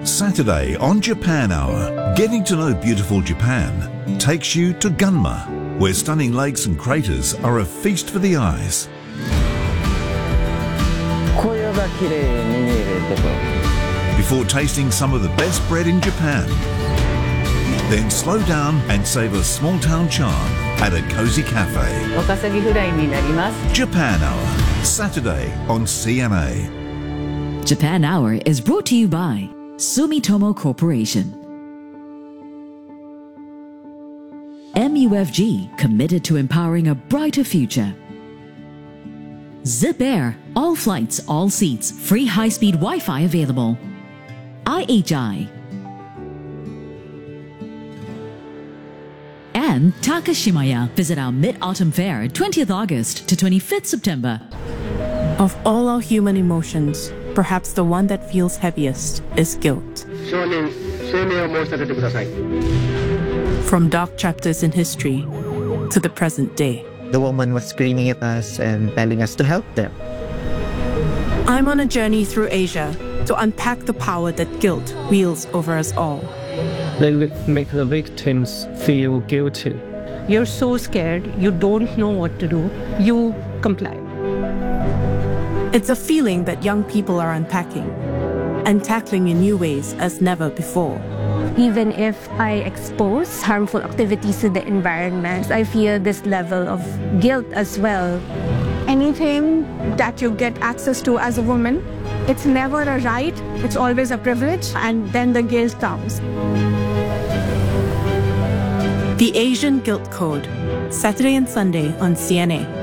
Saturday on Japan Hour, getting to know beautiful Japan takes you to Gunma, where stunning lakes and craters are a feast for the eyes. Before tasting some of the best bread in Japan, then slow down and savour small town charm at a cozy cafe. Japan Hour, Saturday on CNA. Japan Hour is brought to you by Sumitomo Corporation. MUFG, committed to empowering a brighter future. Zip Air, all flights, all seats, free high-speed Wi-Fi available. IHI. And Takashimaya. Visit our Mid-Autumn Fair, 20th August to 25th September. Of all our human emotions, perhaps the one that feels heaviest is guilt. From dark chapters in history to the present day. The woman was screaming at us and telling us to help them. I'm on a journey through Asia to unpack the power that guilt wields over us all. They make the victims feel guilty. You're so scared, you don't know what to do, you comply. It's a feeling that young people are unpacking and tackling in new ways as never before. Even if I expose harmful activities to the environment, I feel this level of guilt as well. Anything that you get access to as a woman, it's never a right, it's always a privilege, and then the guilt comes. The Asian Guilt Code, Saturday and Sunday on CNA.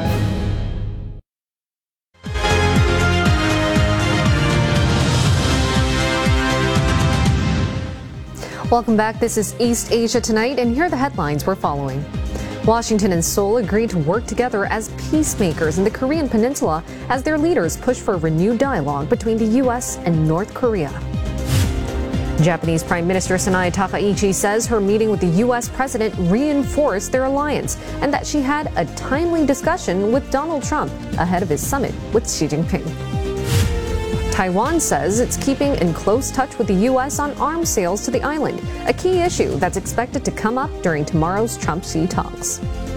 Welcome back. This is East Asia Tonight, and here are the headlines we're following. Washington and Seoul agreed to work together as peacemakers in the Korean Peninsula as their leaders push for renewed dialogue between the U.S. and North Korea. Japanese Prime Minister Sanae Takaichi says her meeting with the U.S. president reinforced their alliance and that she had a timely discussion with Donald Trump ahead of his summit with Xi Jinping. Taiwan says it's keeping in close touch with the U.S. on arms sales to the island, a key issue that's expected to come up during tomorrow's Trump-Xi talks.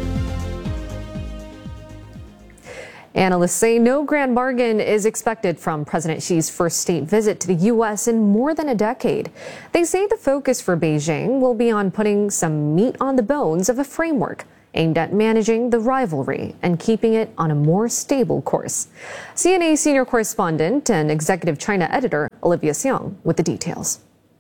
Analysts say no grand bargain is expected from President Xi's first state visit to the U.S. in more than a decade. They say the focus for Beijing will be on putting some meat on the bones of a framework aimed at managing the rivalry and keeping it on a more stable course. CNA senior correspondent and executive China editor Olivia Xiong with the details.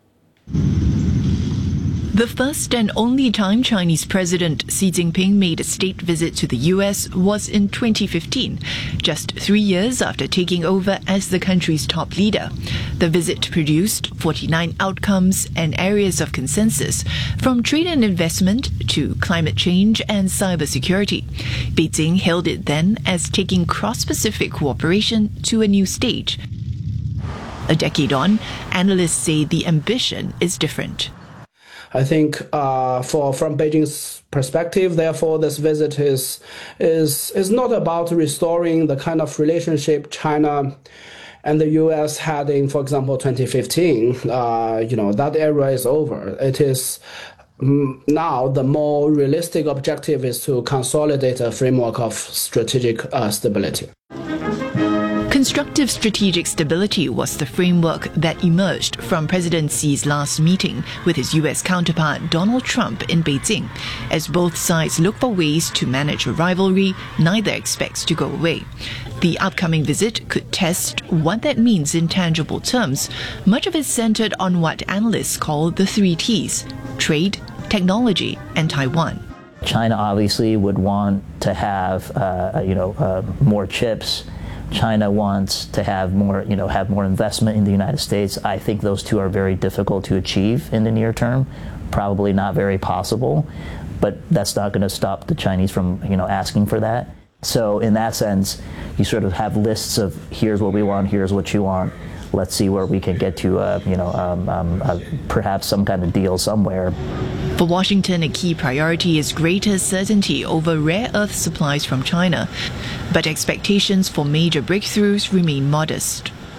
The first and only time Chinese President Xi Jinping made a state visit to the U.S. was in 2015, just 3 years after taking over as the country's top leader. The visit produced 49 outcomes and areas of consensus, from trade and investment to climate change and cybersecurity. Beijing hailed it then as taking cross-Pacific cooperation to a new stage. A decade on, analysts say the ambition is different. I think from Beijing's perspective, therefore, this visit is not about restoring the kind of relationship China and the U.S. had in, for example, 2015. That era is over. It is now the more realistic objective is to consolidate a framework of strategic stability. Constructive strategic stability was the framework that emerged from President Xi's last meeting with his U.S. counterpart Donald Trump in Beijing. As both sides look for ways to manage a rivalry, neither expects to go away. The upcoming visit could test what that means in tangible terms. Much of it centered on what analysts call the 3 Ts: trade, technology, and Taiwan. China obviously would want to have more chips. China wants to have more investment in the United States. I think those two are very difficult to achieve in the near term, probably not very possible, but that's not going to stop the Chinese from, asking for that. So in that sense, you sort of have lists of here's what we want, here's what you want. Let's see where we can get to, perhaps some kind of deal somewhere. For Washington, a key priority is greater certainty over rare earth supplies from China, but expectations for major breakthroughs remain modest.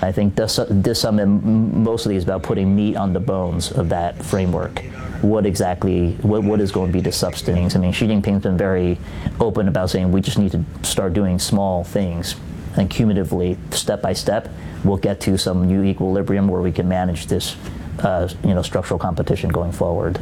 I think this summit mostly is about putting meat on the bones of that framework. What is going to be the substance? I mean, Xi Jinping's been very open about saying we just need to start doing small things, and cumulatively, step by step, we'll get to some new equilibrium where we can manage this, structural competition going forward.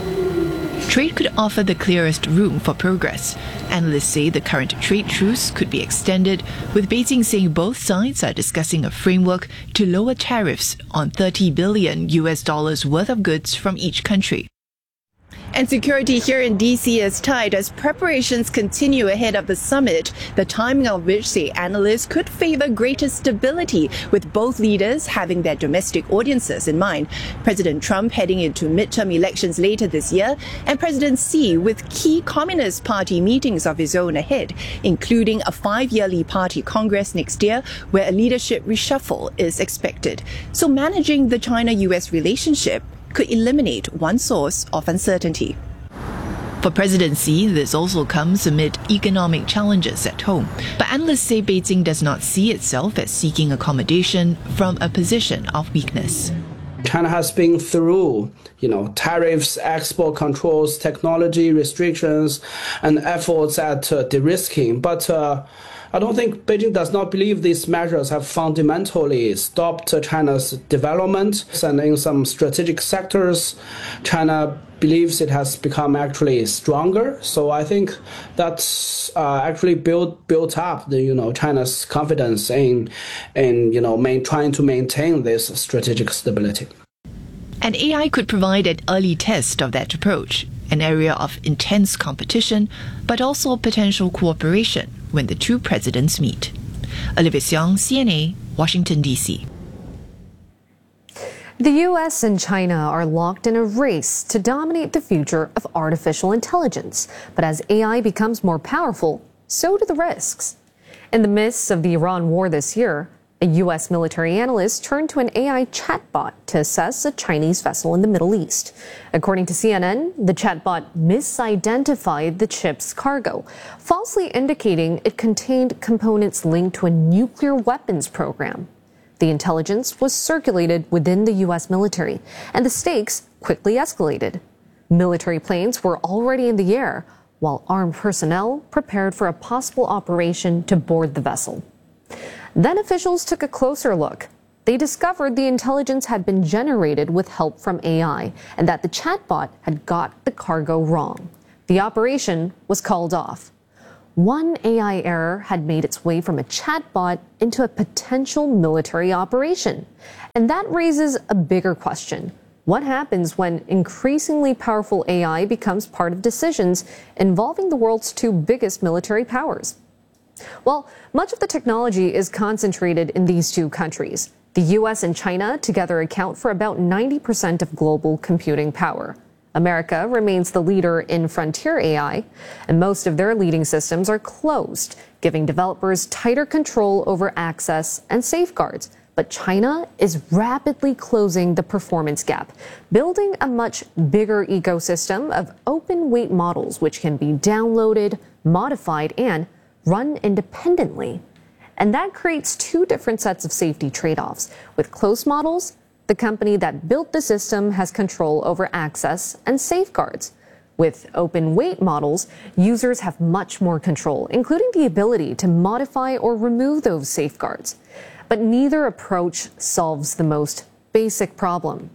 Trade could offer the clearest room for progress. Analysts say the current trade truce could be extended, with Beijing saying both sides are discussing a framework to lower tariffs on $30 billion worth of goods from each country. And security here in D.C. is tight as preparations continue ahead of the summit, the timing of which, say analysts, could favor greater stability, with both leaders having their domestic audiences in mind. President Trump heading into midterm elections later this year, and President Xi with key Communist Party meetings of his own ahead, including a 5-yearly party congress next year where a leadership reshuffle is expected. So managing the China-U.S. relationship could eliminate one source of uncertainty. For President Xi, this also comes amid economic challenges at home. But analysts say Beijing does not see itself as seeking accommodation from a position of weakness. China has been through, tariffs, export controls, technology restrictions, and efforts at de-risking. But I don't think Beijing does not believe these measures have fundamentally stopped China's development. And in some strategic sectors, China believes it has become actually stronger. So I think that's actually built up China's confidence in trying to maintain this strategic stability. And AI could provide an early test of that approach, an area of intense competition, but also potential cooperation when the two presidents meet. Olivia Xiong, CNA, Washington, D.C. The U.S. and China are locked in a race to dominate the future of artificial intelligence. But as AI becomes more powerful, so do the risks. In the midst of the Iran war this year, a U.S. military analyst turned to an AI chatbot to assess a Chinese vessel in the Middle East. According to CNN, the chatbot misidentified the ship's cargo, falsely indicating it contained components linked to a nuclear weapons program. The intelligence was circulated within the U.S. military, and the stakes quickly escalated. Military planes were already in the air, while armed personnel prepared for a possible operation to board the vessel. Then officials took a closer look. They discovered the intelligence had been generated with help from AI and that the chatbot had got the cargo wrong. The operation was called off. One AI error had made its way from a chatbot into a potential military operation. And that raises a bigger question. What happens when increasingly powerful AI becomes part of decisions involving the world's two biggest military powers? Well, much of the technology is concentrated in these two countries. The U.S. and China together account for about 90% of global computing power. America remains the leader in frontier AI, and most of their leading systems are closed, giving developers tighter control over access and safeguards. But China is rapidly closing the performance gap, building a much bigger ecosystem of open weight models which can be downloaded, modified, and run independently. And that creates two different sets of safety trade-offs. With closed models, the company that built the system has control over access and safeguards. With open weight models, users have much more control, including the ability to modify or remove those safeguards. But neither approach solves the most basic problem.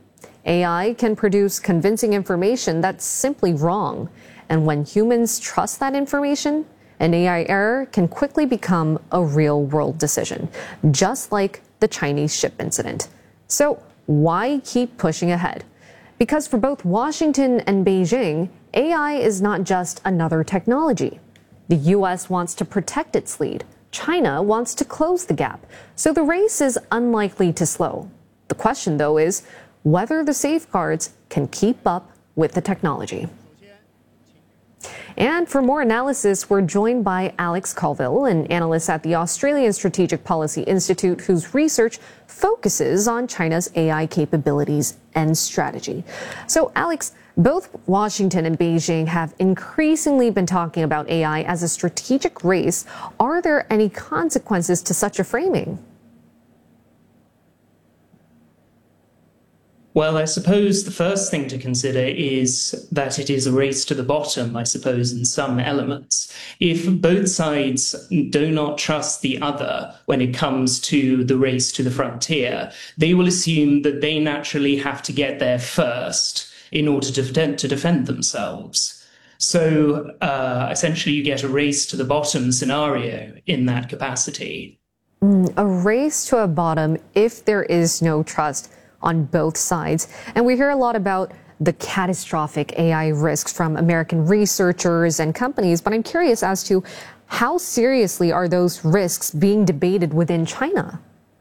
AI can produce convincing information that's simply wrong. And when humans trust that information, an AI error can quickly become a real-world decision, just like the Chinese ship incident. So why keep pushing ahead? Because for both Washington and Beijing, AI is not just another technology. The U.S. wants to protect its lead. China wants to close the gap. So the race is unlikely to slow. The question, though, is whether the safeguards can keep up with the technology. And for more analysis, we're joined by Alex Colville, an analyst at the Australian Strategic Policy Institute, whose research focuses on China's AI capabilities and strategy. So, Alex, both Washington and Beijing have increasingly been talking about AI as a strategic race. Are there any consequences to such a framing? Well, I suppose the first thing to consider is that it is a race to the bottom, I suppose, in some elements. If both sides do not trust the other when it comes to the race to the frontier, they will assume that they naturally have to get there first in order to defend themselves. So essentially, you get a race to the bottom scenario in that capacity. A race to a bottom if there is no trust on both sides. And we hear a lot about the catastrophic AI risks from American researchers and companies, but I'm curious as to how seriously are those risks being debated within China?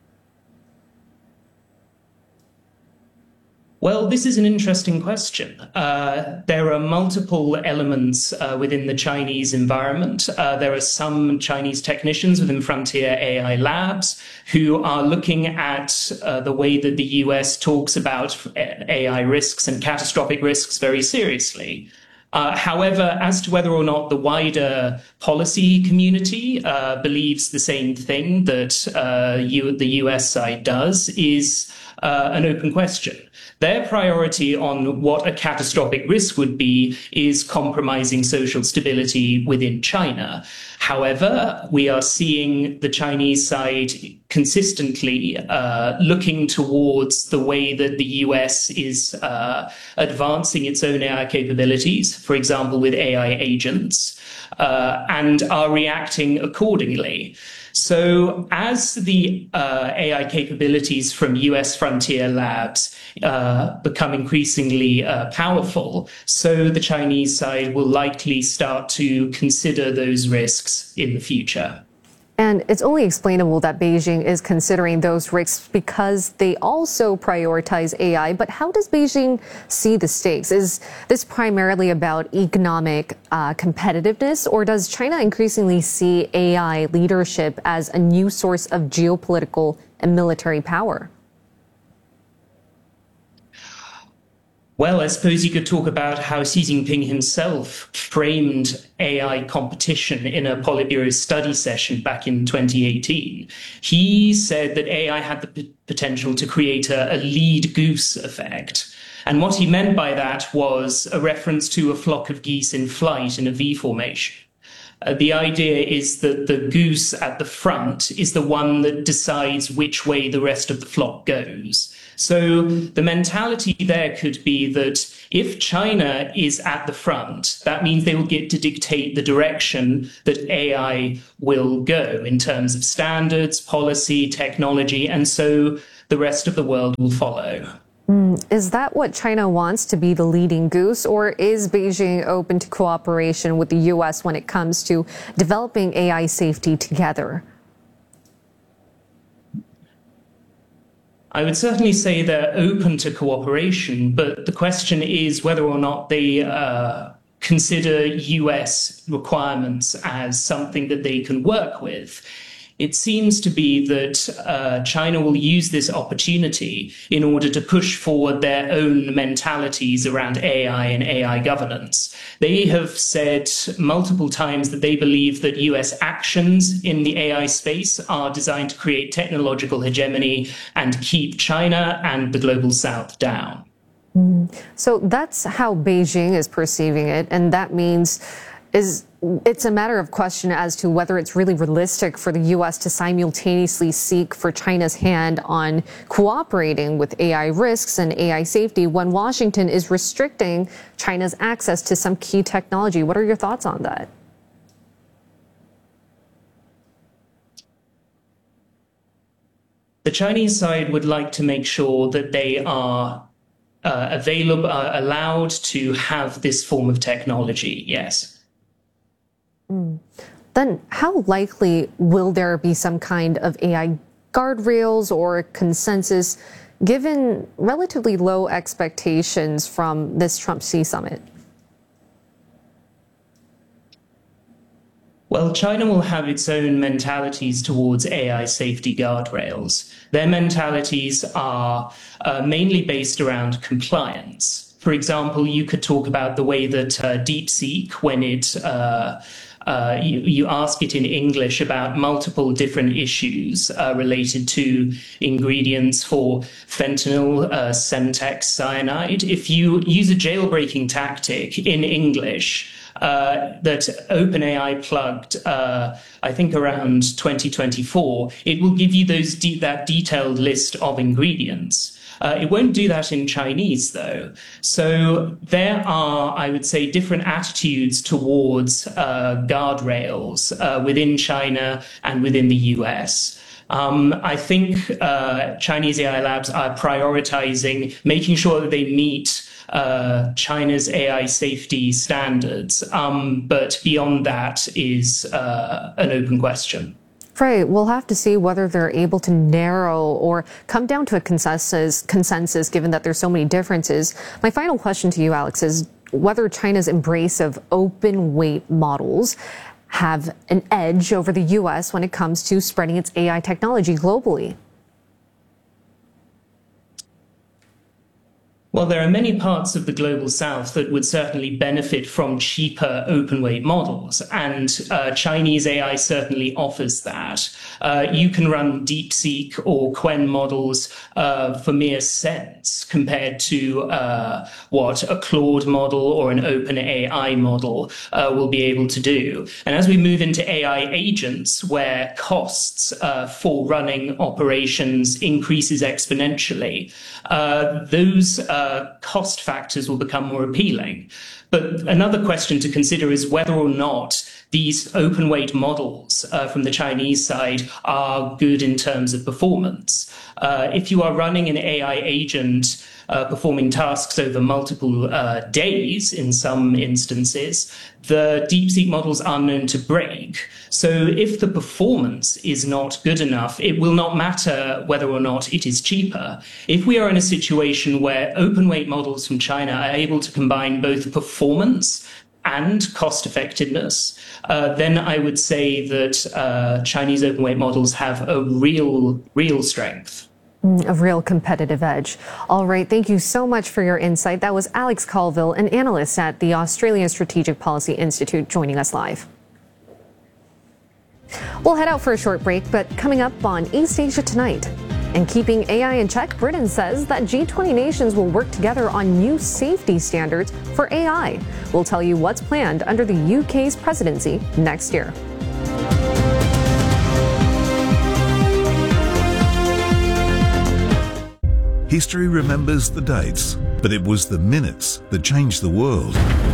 Well, this is an interesting question. There are multiple elements within the Chinese environment. There are some Chinese technicians within Frontier AI Labs who are looking at the way that the US talks about AI risks and catastrophic risks very seriously. However, as to whether or not the wider policy community believes the same thing that the US side does is an open question. Their priority on what a catastrophic risk would be is compromising social stability within China. However, we are seeing the Chinese side consistently looking towards the way that the US is advancing its own AI capabilities, for example, with AI agents, and are reacting accordingly. So as the AI capabilities from US frontier labs become increasingly powerful, so the Chinese side will likely start to consider those risks in the future. And it's only explainable that Beijing is considering those risks because they also prioritize AI. But how does Beijing see the stakes? Is this primarily about economic competitiveness, or does China increasingly see AI leadership as a new source of geopolitical and military power? Well, I suppose you could talk about how Xi Jinping himself framed AI competition in a Politburo study session back in 2018. He said that AI had the potential to create a lead goose effect. And what he meant by that was a reference to a flock of geese in flight in a V formation. The idea is that the goose at the front is the one that decides which way the rest of the flock goes. So the mentality there could be that if China is at the front, that means they will get to dictate the direction that AI will go in terms of standards, policy, technology, and so the rest of the world will follow. Is that what China wants, to be the leading goose, or is Beijing open to cooperation with the U.S. when it comes to developing AI safety together? I would certainly say they're open to cooperation, but the question is whether or not they consider US requirements as something that they can work with. It seems to be that China will use this opportunity in order to push forward their own mentalities around AI and AI governance. They have said multiple times that they believe that US actions in the AI space are designed to create technological hegemony and keep China and the global South down. So that's how Beijing is perceiving it, and that means it's a matter of question as to whether it's really realistic for the U.S. to simultaneously seek for China's hand on cooperating with AI risks and AI safety when Washington is restricting China's access to some key technology. What are your thoughts on that? The Chinese side would like to make sure that they are allowed to have this form of technology, yes. Then how likely will there be some kind of AI guardrails or consensus given relatively low expectations from this Trump-Xi summit? Well, China will have its own mentalities towards AI safety guardrails. Their mentalities are mainly based around compliance. For example, you could talk about the way that DeepSeek, when it you ask it in English about multiple different issues related to ingredients for fentanyl, Semtex, cyanide. If you use a jailbreaking tactic in English, that OpenAI plugged, I think around 2024, it will give you that detailed list of ingredients. It won't do that in Chinese, though. So there are, I would say, different attitudes towards guardrails within China and within the US. I think Chinese AI labs are prioritizing making sure that they meet China's AI safety standards. But beyond that is an open question. Right. We'll have to see whether they're able to narrow or come down to a consensus given that there's so many differences. My final question to you, Alex, is whether China's embrace of open weight models have an edge over the U.S. when it comes to spreading its AI technology globally. Well, there are many parts of the global south that would certainly benefit from cheaper open weight models, and Chinese AI certainly offers that. You can run DeepSeek or Qwen models for mere cents compared to what a Claude model or an OpenAI model will be able to do. And as we move into AI agents, where costs for running operations increases exponentially, those cost factors will become more appealing. But another question to consider is whether or not these open weight models from the Chinese side are good in terms of performance. If you are running an AI agent performing tasks over multiple days in some instances, the DeepSeek models are known to break. So if the performance is not good enough, it will not matter whether or not it is cheaper. If we are in a situation where open weight models from China are able to combine both performance and cost effectiveness, then I would say that Chinese open weight models have a real strength. A real competitive edge. All right, thank you so much for your insight. That was Alex Colville, an analyst at the Australian Strategic Policy Institute, joining us live. We'll head out for a short break, but coming up on East Asia Tonight. And keeping AI in check, Britain says that G20 nations will work together on new safety standards for AI. We'll tell you what's planned under the UK's presidency next year. History remembers the dates, but it was the minutes that changed the world.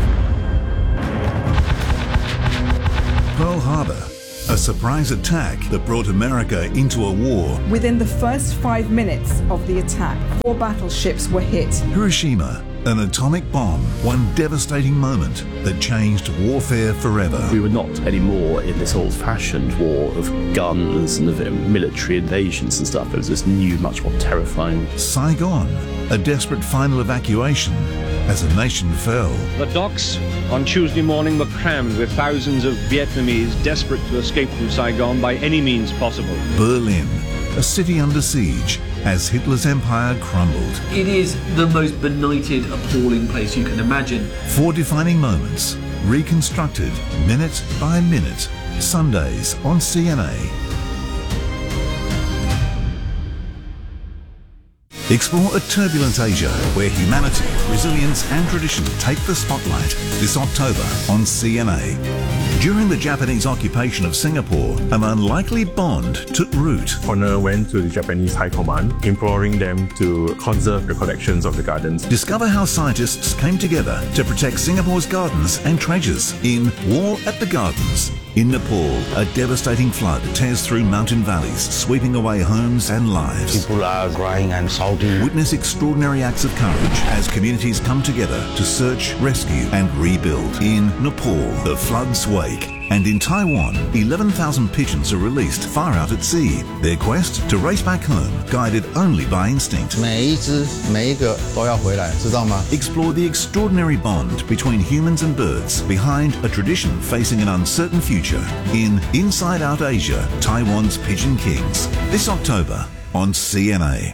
Pearl Harbor, a surprise attack that brought America into a war. Within the first 5 minutes of the attack, 4 battleships were hit. Hiroshima, an atomic bomb, one devastating moment that changed warfare forever. We were not anymore in this old-fashioned war of guns and of military invasions and stuff. It was this new, much more terrifying. Saigon, a desperate final evacuation as a nation fell. The docks on Tuesday morning were crammed with thousands of Vietnamese desperate to escape from Saigon by any means possible. Berlin, a city under siege as Hitler's empire crumbled. It is the most benighted, appalling place you can imagine. 4 defining moments, reconstructed minute by minute, Sundays on CNA. Explore a turbulent Asia where humanity, resilience and tradition take the spotlight this October on CNA. During the Japanese occupation of Singapore, an unlikely bond took root. Honor went to the Japanese High Command, imploring them to conserve the collections of the gardens. Discover how scientists came together to protect Singapore's gardens and treasures in War at the Gardens. In Nepal, a devastating flood tears through mountain valleys, sweeping away homes and lives. People are crying and shouting. Witness extraordinary acts of courage as communities come together to search, rescue and rebuild. In Nepal, the floods wake. And in Taiwan, 11,000 pigeons are released far out at sea. Their quest to race back home, guided only by instinct. 每一只每一个都要回来，知道吗? Explore the extraordinary bond between humans and birds behind a tradition facing an uncertain future in Inside Out Asia, Taiwan's Pigeon Kings. This October on CNA.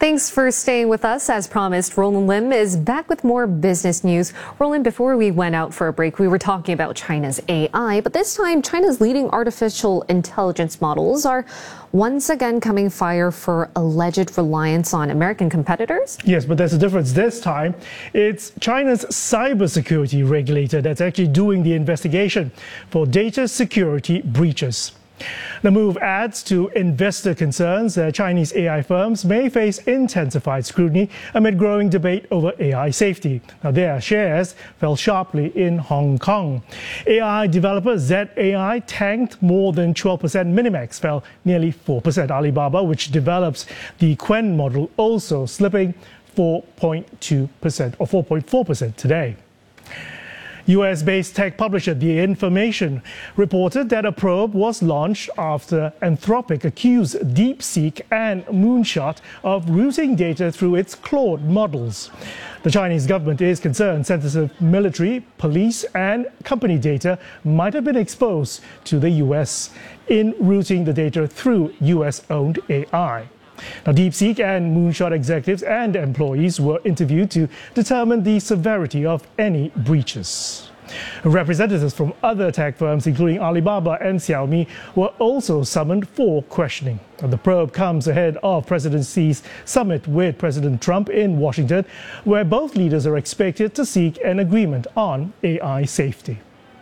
Thanks for staying with us. As promised, Roland Lim is back with more business news. Roland, before we went out for a break, we were talking about China's AI, but this time China's leading artificial intelligence models are once again coming fire for alleged reliance on American competitors. Yes, but there's a difference this time. It's China's cybersecurity regulator that's actually doing the investigation for data security breaches. The move adds to investor concerns that Chinese AI firms may face intensified scrutiny amid growing debate over AI safety. Now, their shares fell sharply in Hong Kong. AI developer ZAI tanked more than 12%. Minimax fell nearly 4%. Alibaba, which develops the Qwen model, also slipping 4.2% or 4.4% today. US-based tech publisher The Information reported that a probe was launched after Anthropic accused DeepSeek and Moonshot of routing data through its Claude models. The Chinese government is concerned sensitive military, police and company data might have been exposed to the US in routing the data through US-owned AI. Now, DeepSeek and Moonshot executives and employees were interviewed to determine the severity of any breaches. Representatives from other tech firms, including Alibaba and Xiaomi, were also summoned for questioning. Now, the probe comes ahead of President Xi's summit with President Trump in Washington, where both leaders are expected to seek an agreement on AI safety.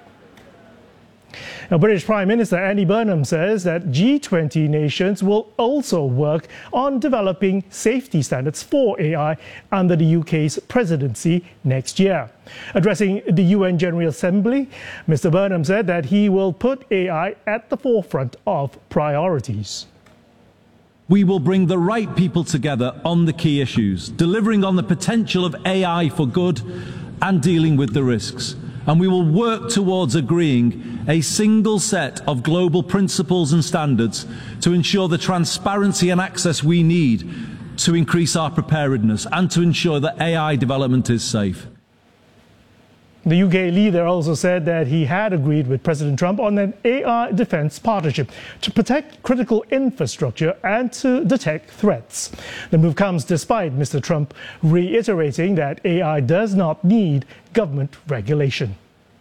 Now, British Prime Minister Andy Burnham says that G20 nations will also work on developing safety standards for AI under the UK's presidency next year. Addressing the UN General Assembly, Mr. Burnham said that he will put AI at the forefront of priorities. We will bring the right people together on the key issues, delivering on the potential of AI for good and dealing with the risks. And we will work towards agreeing a single set of global principles and standards to ensure the transparency and access we need to increase our preparedness and to ensure that AI development is safe. The UK leader also said that he had agreed with President Trump on an AI defense partnership to protect critical infrastructure and to detect threats. The move comes despite Mr. Trump reiterating that AI does not need government regulation.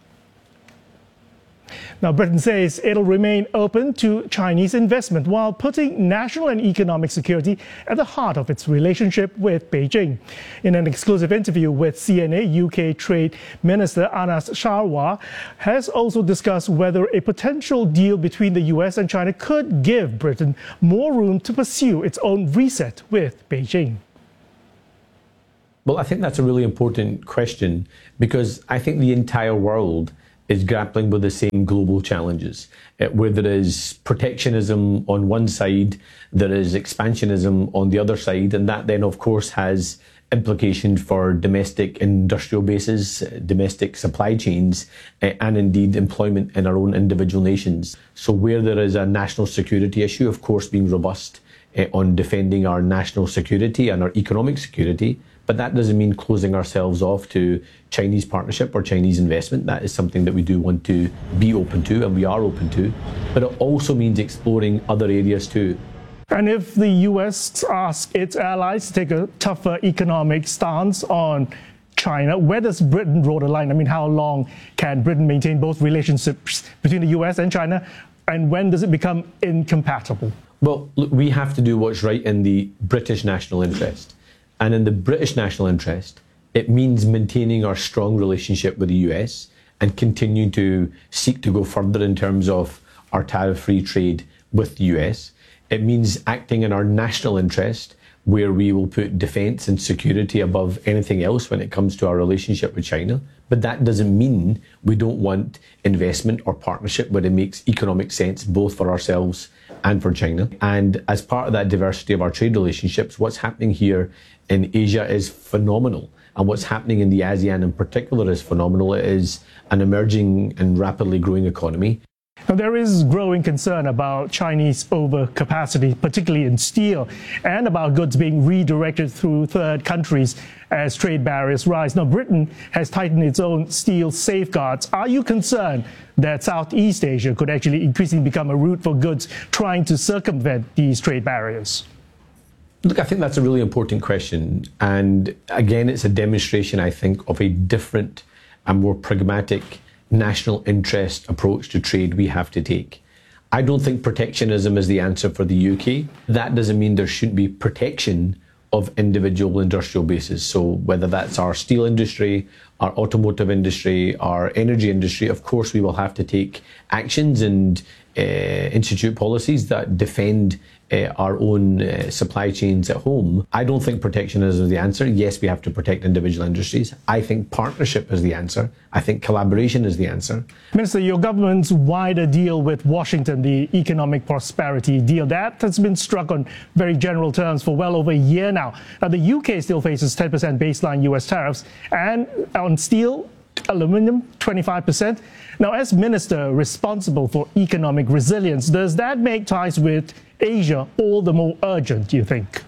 Now, Britain says it'll remain open to Chinese investment while putting national and economic security at the heart of its relationship with Beijing. In an exclusive interview with CNA, UK Trade Minister Anas Sharwa has also discussed whether a potential deal between the US and China could give Britain more room to pursue its own reset with Beijing. Well, I think that's a really important question because I think the entire world is grappling with the same global challenges, where there is protectionism on one side, there is expansionism on the other side, and that then of course has implications for domestic industrial bases, domestic supply chains, and indeed employment in our own individual nations. So where there is a national security issue, of course being robust on defending our national security and our economic security, but that doesn't mean closing ourselves off to Chinese partnership or Chinese investment. That is something that we do want to be open to, and we are open to. But it also means exploring other areas too. And if the US asks its allies to take a tougher economic stance on China, where does Britain draw the line? I mean, how long can Britain maintain both relationships between the US and China? And when does it become incompatible? Well, look, we have to do what's right in the British national interest. And in the British national interest, it means maintaining our strong relationship with the US and continuing to seek to go further in terms of our tariff-free trade with the US. It means acting in our national interest, where we will put defence and security above anything else when it comes to our relationship with China. But that doesn't mean we don't want investment or partnership where it makes economic sense both for ourselves and for China. And as part of that diversity of our trade relationships, what's happening here in Asia is phenomenal. And what's happening in the ASEAN in particular is phenomenal. It is an emerging and rapidly growing economy. Now, there is growing concern about Chinese overcapacity, particularly in steel, and about goods being redirected through third countries as trade barriers rise. Now, Britain has tightened its own steel safeguards. Are you concerned that Southeast Asia could actually increasingly become a route for goods trying to circumvent these trade barriers? Look, I think that's a really important question. And again, it's a demonstration, I think, of a different and more pragmatic national interest approach to trade we have to take. I don't think protectionism is the answer for the UK. That doesn't mean there shouldn't be protection of individual industrial bases. So whether that's our steel industry, our automotive industry, our energy industry, of course we will have to take actions and institute policies that defend our own supply chains at home. I don't think protectionism is the answer. Yes, we have to protect individual industries. I think partnership is the answer. I think collaboration is the answer. Minister, your government's wider deal with Washington, the economic prosperity deal, that has been struck on very general terms for well over a year now. Now, the UK still faces 10% baseline US tariffs, and on steel, aluminium, 25%. Now, as minister responsible for economic resilience, does that make ties with Asia all the more urgent, do you think?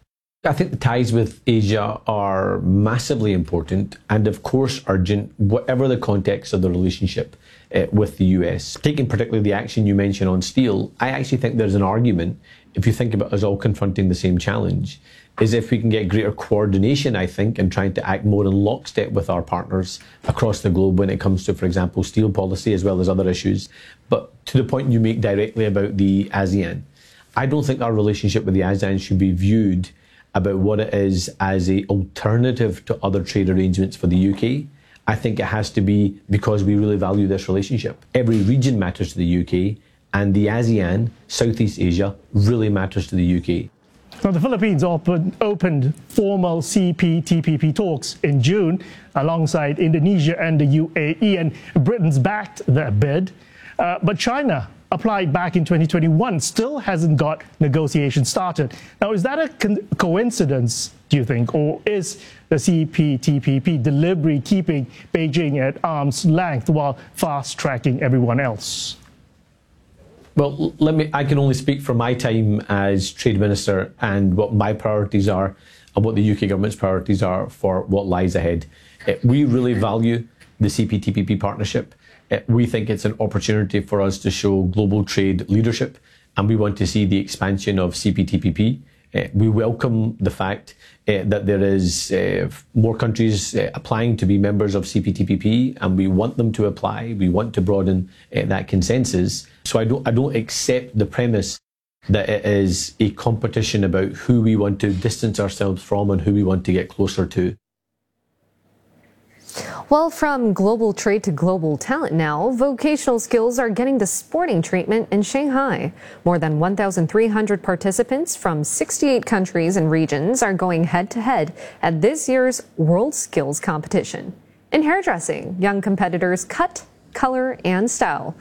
I think the ties with Asia are massively important and, of course, urgent, whatever the context of the relationship with the US. Taking particularly the action you mentioned on steel, I actually think there's an argument, if you think about us all confronting the same challenge, is if we can get greater coordination, I think, and trying to act more in lockstep with our partners across the globe when it comes to, for example, steel policy as well as other issues. But to the point you make directly about the ASEAN, I don't think our relationship with the ASEAN should be viewed about what it is as an alternative to other trade arrangements for the UK. I think it has to be because we really value this relationship. Every region matters to the UK, and the ASEAN, Southeast Asia, really matters to the UK. Now, the Philippines opened formal CPTPP talks in June alongside Indonesia and the UAE, and Britain's backed that bid. But China applied back in 2021 still hasn't got negotiations started. Now, is that a coincidence, do you think, or is the CPTPP deliberately keeping Beijing at arm's length while fast-tracking everyone else? Well, I can only speak for my time as Trade Minister and what my priorities are and what the UK government's priorities are for what lies ahead. We really value the CPTPP partnership. We think it's an opportunity for us to show global trade leadership, and we want to see the expansion of CPTPP. We welcome the fact that there is more countries applying to be members of CPTPP, and we want them to apply. We want to broaden that consensus. So I don't accept the premise that it is a competition about who we want to distance ourselves from and who we want to get closer to. Well, from global trade to global talent now, vocational skills are getting the sporting treatment in Shanghai. More than 1,300 participants from 68 countries and regions are going head-to-head at this year's World Skills Competition. In hairdressing, young competitors cut, color, and style